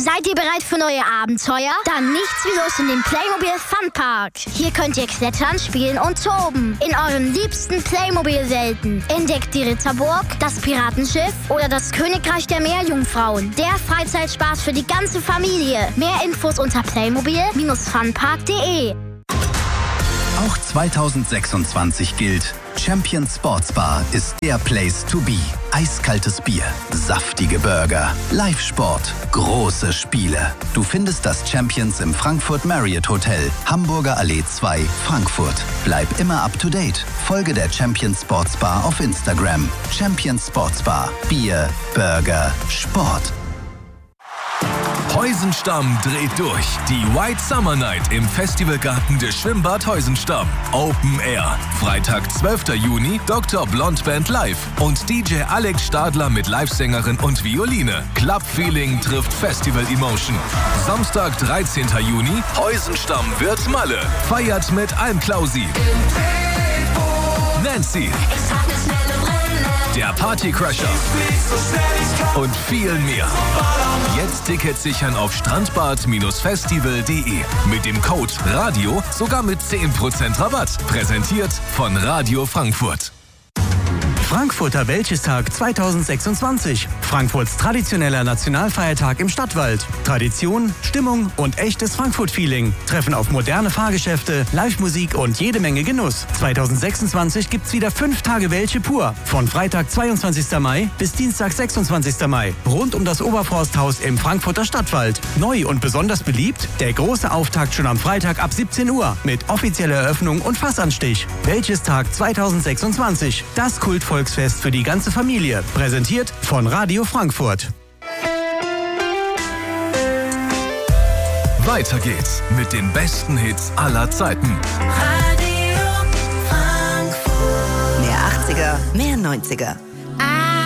Seid ihr bereit für neue Abenteuer? Dann nichts wie los in den Playmobil Funpark. Hier könnt ihr klettern, spielen und toben. In euren liebsten Playmobil-Welten. Entdeckt die Ritterburg, das Piratenschiff oder das Königreich der Meerjungfrauen. Der Freizeitspaß für die ganze Familie. Mehr Infos unter playmobil-funpark.de. Auch 2026 gilt: Champions Sports Bar ist der Place to be. Eiskaltes Bier, saftige Burger, Live-Sport, große Spiele. Du findest das Champions im Frankfurt Marriott Hotel, Hamburger Allee 2, Frankfurt. Bleib immer up to date. Folge der Champions Sports Bar auf Instagram. Champions Sports Bar. Bier, Burger, Sport. Heusenstamm dreht durch. Die White Summer Night im Festivalgarten des Schwimmbad Heusenstamm. Open Air. Freitag, 12. Juni, Dr. Blond Band live. Und DJ Alex Stadler mit Livesängerin und Violine. Club Feeling trifft Festival Emotion. Samstag, 13. Juni, Heusenstamm wird Malle. Feiert mit Almklausi, Nancy, der Partycrasher und viel mehr. Jetzt Tickets sichern auf strandbad-festival.de. Mit dem Code RADIO sogar mit 10% Rabatt. Präsentiert von Radio Frankfurt. Frankfurter Wäldchestag 2026. Frankfurts traditioneller Nationalfeiertag im Stadtwald. Tradition, Stimmung und echtes Frankfurt-Feeling treffen auf moderne Fahrgeschäfte, Live-Musik und jede Menge Genuss. 2026 gibt's wieder 5 Tage Welsche pur. Von Freitag 22. Mai bis Dienstag 26. Mai. Rund um das Oberforsthaus im Frankfurter Stadtwald. Neu und besonders beliebt der große Auftakt schon am Freitag ab 17 Uhr mit offizieller Eröffnung und Fassanstich. Wäldchestag 2026. Das Kultvolksfest für die ganze Familie. Präsentiert von Radio Frankfurt. Weiter geht's mit den besten Hits aller Zeiten. Radio Frankfurt. Mehr 80er, mehr 90er.